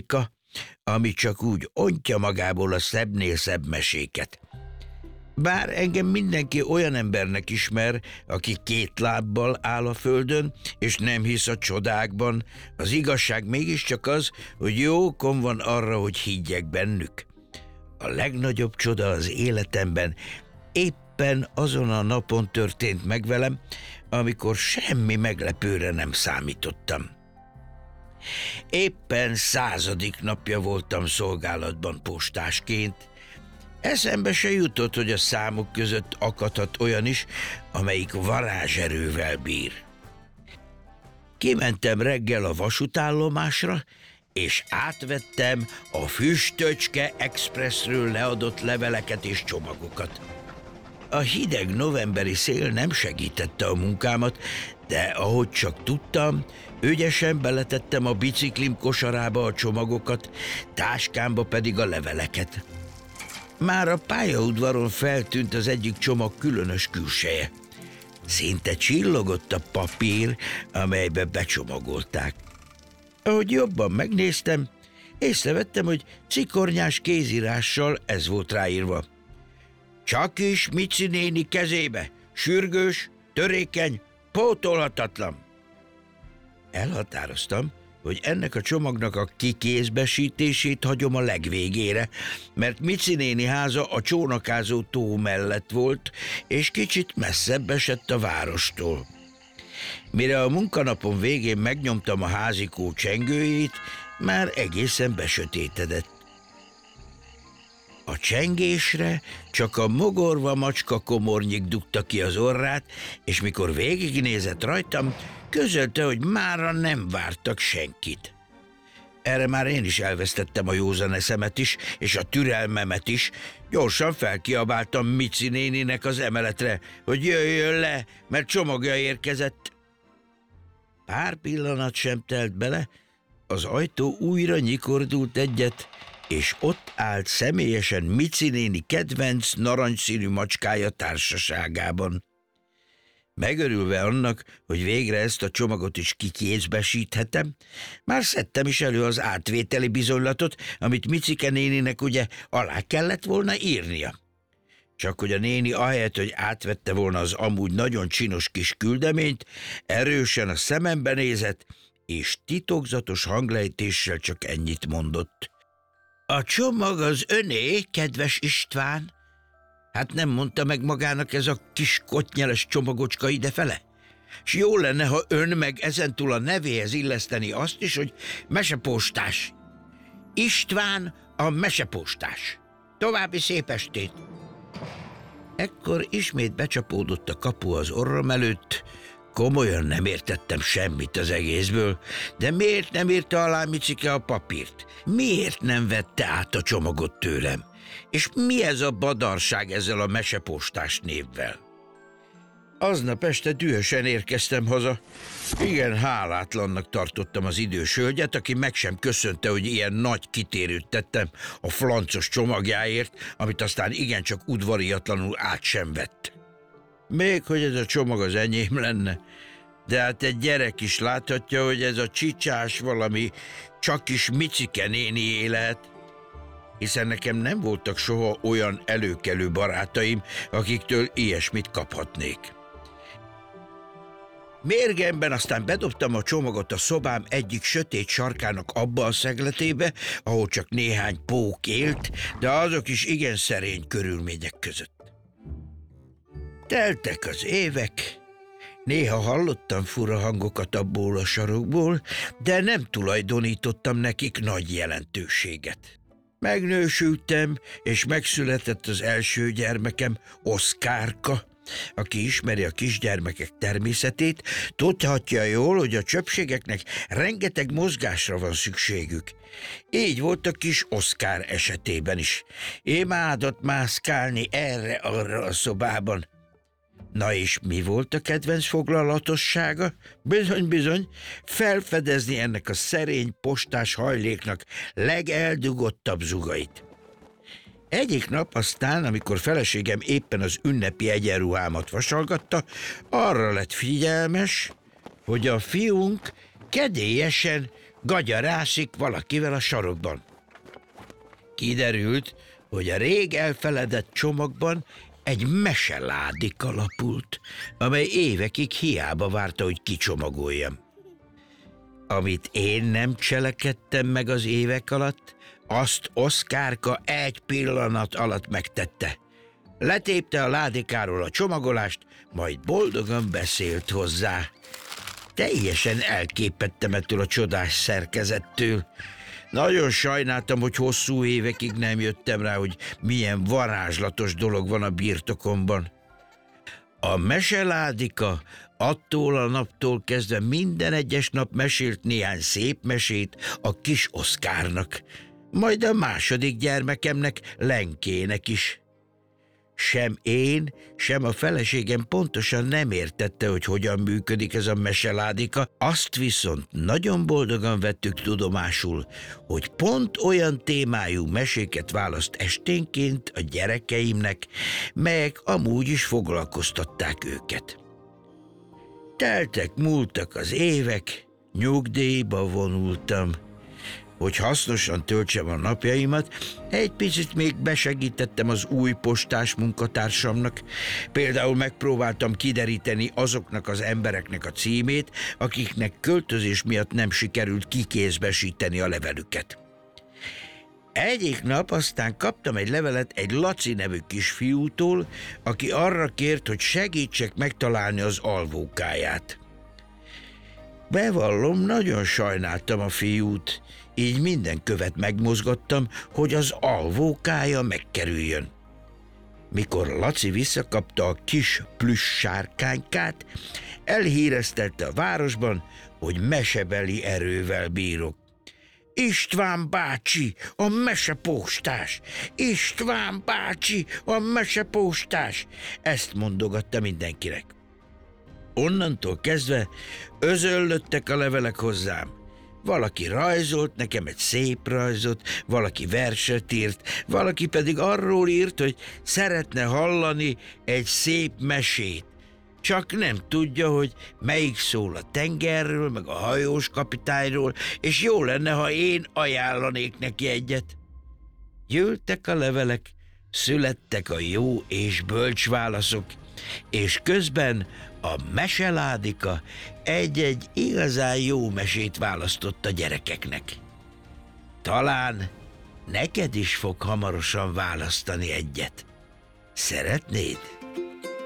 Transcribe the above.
ami csak úgy ontja magából a szebbnél szebb meséket. Bár engem mindenki olyan embernek ismer, aki két lábbal áll a földön, és nem hisz a csodákban, az igazság mégiscsak az, hogy jó okom van arra, hogy higgyek bennük. A legnagyobb csoda az életemben éppen azon a napon történt meg velem, amikor semmi meglepőre nem számítottam. Éppen 100. napja voltam szolgálatban postásként. Eszembe se jutott, hogy a számok között akadhat olyan is, amelyik varázserővel bír. Kimentem reggel a vasútállomásra, és átvettem a Füstöcske Expressről leadott leveleket és csomagokat. A hideg novemberi szél nem segítette a munkámat, de ahogy csak tudtam, ügyesen beletettem a biciklim kosarába a csomagokat, táskámba pedig a leveleket. Már a pályaudvaron feltűnt az egyik csomag különös külseje. Szinte csillogott a papír, amelybe becsomagolták. Ahogy jobban megnéztem, észrevettem, hogy cikornyás kézírással ez volt ráírva: csak is Mici néni kezébe, sürgős, törékeny, pótolhatatlan. Elhatároztam, hogy ennek a csomagnak a kikézbesítését hagyom a legvégére, mert Mici néni háza a csónakázó tó mellett volt, és kicsit messzebb esett a várostól. Mire a munkanapom végén megnyomtam a házikó csengőjét, már egészen besötétedett. A csengésre csak a mogorva macska komornyik dugta ki az orrát, és mikor végignézett rajtam, közölte, hogy mára nem vártak senkit. Erre már én is elvesztettem a józan eszemet is, és a türelmemet is. Gyorsan felkiabáltam Mici néninek az emeletre, hogy jöjjön le, mert csomagja érkezett. Pár pillanat sem telt bele, az ajtó újra nyikordult egyet, és ott állt személyesen Mici néni kedvenc narancsszínű macskája társaságában. Megörülve annak, hogy végre ezt a csomagot is kikézbesíthetem, már szedtem is elő az átvételi bizonylatot, amit Micike néninek ugye alá kellett volna írnia. Csak hogy a néni ahelyett, hogy átvette volna az amúgy nagyon csinos kis küldeményt, erősen a szemembe nézett, és titokzatos hanglejtéssel csak ennyit mondott: a csomag az öné, kedves István. Hát nem mondta meg magának ez a kis kottnyeles csomagocska idefele? S jó lenne, ha ön meg ezentúl a nevéhez illeszteni azt is, hogy mesepostás. István a mesepostás. További szép estét! Ekkor ismét becsapódott a kapu az orrom előtt. Komolyan nem értettem semmit az egészből, de miért nem írta alá Micike a papírt? Miért nem vette át a csomagot tőlem? És mi ez a badarság ezzel a mesepostás névvel? Aznap este dühösen érkeztem haza. Igen hálátlannak tartottam az idős hölgyet, aki meg sem köszönte, hogy ilyen nagy kitérőt tettem a flancos csomagjáért, amit aztán igencsak udvariatlanul át sem vett. Még hogy ez a csomag az enyém lenne, de hát egy gyerek is láthatja, hogy ez a csicsás valami csak is Micike nénié lehet, hiszen nekem nem voltak soha olyan előkelő barátaim, akiktől ilyesmit kaphatnék. Mérgemben aztán bedobtam a csomagot a szobám egyik sötét sarkának abba a szegletébe, ahol csak néhány pók élt, de azok is igen szerény körülmények között. Teltek az évek, néha hallottam fura hangokat abból a sarokból, de nem tulajdonítottam nekik nagy jelentőséget. Megnősültem, és megszületett az első gyermekem, Oszkárka. Aki ismeri a kisgyermekek természetét, tudhatja jól, hogy a csöpségeknek rengeteg mozgásra van szükségük. Így volt a kis Oszkár esetében is. Imádott mászkálni erre-arra a szobában. Na és mi volt a kedvenc foglalatossága? Bizony, felfedezni ennek a szerény postás hajléknak legeldugottabb zugait. Egyik nap aztán, amikor feleségem éppen az ünnepi egyenruhámat vasalgatta, arra lett figyelmes, hogy a fiunk kedélyesen gagyarászik valakivel a sarokban. Kiderült, hogy a rég elfeledett csomagban egy meseládika lapult, amely évekig hiába várta, hogy kicsomagoljam. Amit én nem cselekedtem meg az évek alatt, azt Oszkárka egy pillanat alatt megtette. Letépte a ládikáról a csomagolást, majd boldogan beszélt hozzá. Teljesen elképettem ettől a csodás szerkezettől. Nagyon sajnáltam, hogy hosszú évekig nem jöttem rá, hogy milyen varázslatos dolog van a birtokomban. A meseládika attól a naptól kezdve minden egyes nap mesélt néhány szép mesét a kis Oszkárnak, majd a második gyermekemnek, Lenkének is. Sem én, sem a feleségem pontosan nem értette, hogy hogyan működik ez a meseládika, azt viszont nagyon boldogan vettük tudomásul, hogy pont olyan témájú meséket választ esténként a gyerekeimnek, melyek amúgy is foglalkoztatták őket. Teltek, múltak az évek, nyugdíjba vonultam. Hogy hasznosan töltsem a napjaimat, egy picit még besegítettem az új postás munkatársamnak. Például megpróbáltam kideríteni azoknak az embereknek a címét, akiknek költözés miatt nem sikerült kikézbesíteni a levelüket. Egyik nap aztán kaptam egy levelet egy Laci nevű kisfiútól, aki arra kért, hogy segítsek megtalálni az alvókáját. Bevallom, nagyon sajnáltam a fiút, így minden követ megmozgattam, hogy az alvókája megkerüljön. Mikor Laci visszakapta a kis plüss sárkánykát, elhíreztelte a városban, hogy mesebeli erővel bírok. István bácsi, a mesepóstás! István bácsi, a mesepóstás! Ezt mondogatta mindenkinek. Onnantól kezdve özöllöttek a levelek hozzám. Valaki rajzolt nekem egy szép rajzot, valaki verset írt, valaki pedig arról írt, hogy szeretne hallani egy szép mesét. Csak nem tudja, hogy melyik szól a tengerről, meg a hajós kapitányról, és jó lenne, ha én ajánlanék neki egyet. Gyűltek a levelek, születtek a jó és bölcs válaszok, és közben a meseládika egy-egy igazán jó mesét választott a gyerekeknek. Talán neked is fog hamarosan választani egyet. Szeretnéd?